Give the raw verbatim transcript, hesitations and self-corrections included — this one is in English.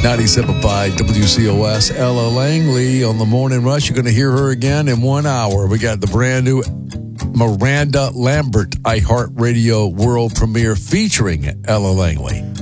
ninety-seven point five W C O S. Ella Langley on the Morning Rush. You're going to hear her again in one hour. We got the brand new Miranda Lambert iHeartRadio world premiere featuring Ella Langley.